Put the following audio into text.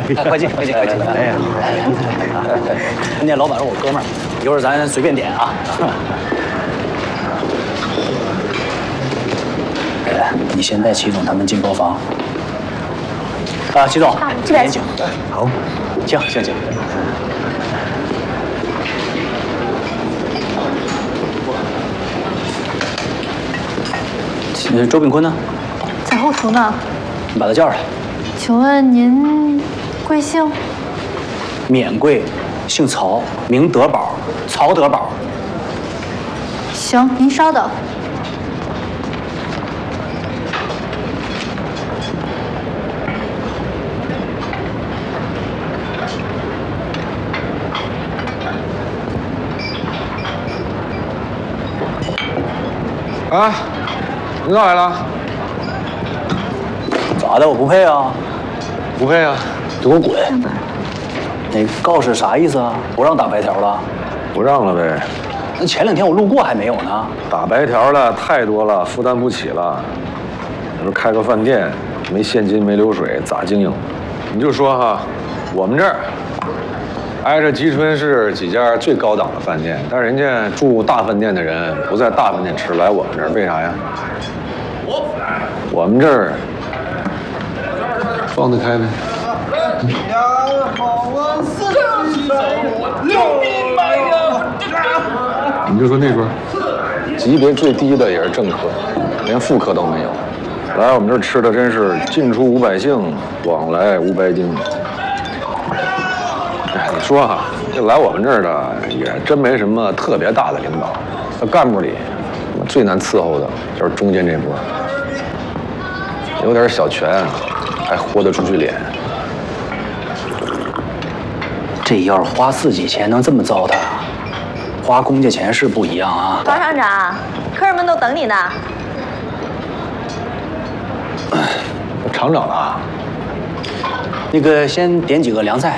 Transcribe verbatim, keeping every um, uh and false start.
快进，快进，快进！哎呀，那老板是我哥们儿，一会儿咱随便点啊。哎，你先带齐总他们进包房。啊，齐总， 这边请。好，请，请，请。那周炳坤呢？ 在后厨呢。 你把他叫上来。 请问您贵姓？ 免贵，姓曹，名德宝，曹德宝。 行，您稍等。 啊，领导来了。 咋的？我不配啊？ 不配啊！ 你给我滚！你告示啥意思啊？不让打白条了？ 不让了呗。 那前两天我路过还没有呢。 打白条的太多了，负担不起了。你说开个饭店，没现金没流水，咋经营？你就说哈，我们这儿挨着吉春市几家最高档的饭店，但是人家住大饭店的人不在大饭店吃，来我们这儿为啥呀？我们这儿放得开呗。你就说那桌，级别最低的也是正客，连副客都没有。来我们这儿吃的真是进出无百姓，往来无白丁。哎，你说哈，这来我们这儿的也真没什么特别大的领导，在干部里最难伺候的就是中间这波，有点小权，还豁得出去脸。 这要是花自己钱能这么糟蹋，花公家钱是不一样啊。 王厂长，客人们都等你呢。 厂长呢？ 那个先点几个凉菜。